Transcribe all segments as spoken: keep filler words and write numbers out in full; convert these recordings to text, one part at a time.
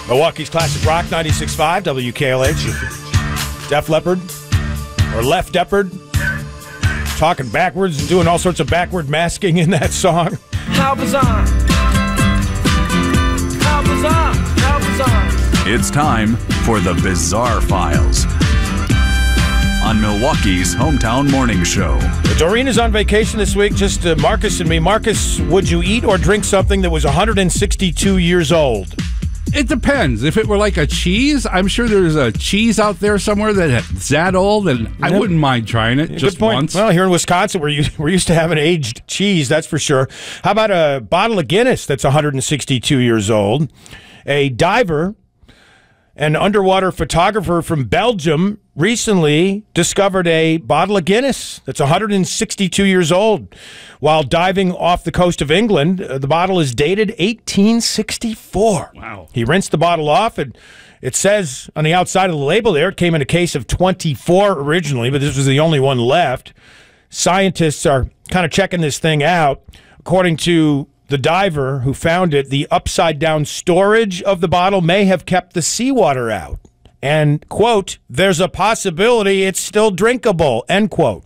Milwaukee's Classic Rock, ninety-six point five, W K L H. Def Leppard, or Left Deppard, talking backwards and doing all sorts of backward masking in that song. How bizarre. How bizarre. How bizarre. It's time for the Bizarre Files on Milwaukee's hometown morning show. Doreen is on vacation this week, just uh, Marcus and me. Marcus, would you eat or drink something that was one hundred sixty-two years old? It depends. If it were like a cheese, I'm sure there's a cheese out there somewhere that's that old, and I Yep. wouldn't mind trying it Good just point. once. Well, here in Wisconsin, we're used, we're used to having aged cheese, that's for sure. How about a bottle of Guinness that's one hundred sixty-two years old? A diver, an underwater photographer from Belgium, recently discovered a bottle of Guinness that's one hundred sixty-two years old. While diving off the coast of England, uh, the bottle is dated eighteen sixty-four. Wow. He rinsed the bottle off, and it says on the outside of the label there, it came in a case of twenty-four originally, but this was the only one left. Scientists are kind of checking this thing out. According to the diver who found it, the upside-down storage of the bottle may have kept the seawater out. And, quote, there's a possibility it's still drinkable, end quote.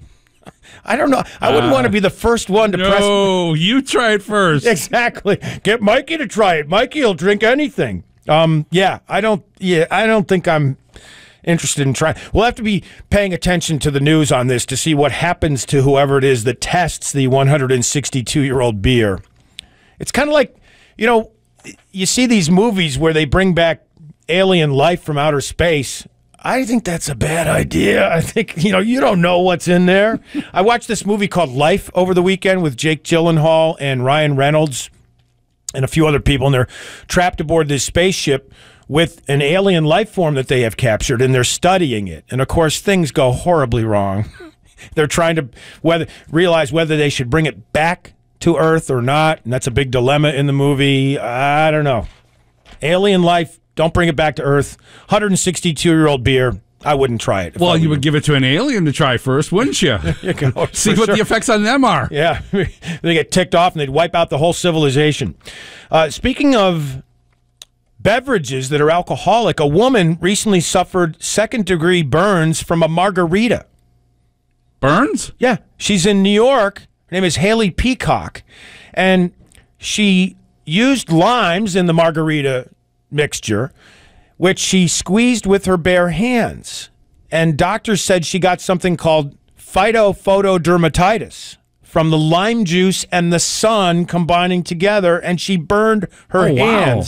I don't know. I wouldn't Uh, want to be the first one to press. No, you try it first. Exactly. Get Mikey to try it. Mikey will drink anything. Um, yeah, I don't. Yeah, I don't think I'm interested in trying. We'll have to be paying attention to the news on this to see what happens to whoever it is that tests the one hundred sixty-two-year-old beer. It's kind of like, you know, you see these movies where they bring back alien life from outer space. I think that's a bad idea. I think, you know, you don't know what's in there. I watched this movie called Life over the weekend with Jake Gyllenhaal and Ryan Reynolds and a few other people, and they're trapped aboard this spaceship with an alien life form that they have captured, and they're studying it. And, of course, things go horribly wrong. They're trying to whether realize whether they should bring it back to Earth or not, and that's a big dilemma in the movie. I don't know. Alien life, don't bring it back to Earth. one hundred sixty-two-year-old beer, I wouldn't try it. Well, you would give it to an alien to try first, wouldn't you? you go, See what sure. the effects on them are. Yeah, they get ticked off and they'd wipe out the whole civilization. Uh, speaking of beverages that are alcoholic, a woman recently suffered second-degree burns from a margarita. Burns? Yeah, she's in New York. Her name is Haley Peacock, and she used limes in the margarita mixture, which she squeezed with her bare hands. And doctors said she got something called phytophotodermatitis from the lime juice and the sun combining together, and she burned her Oh, wow. hands.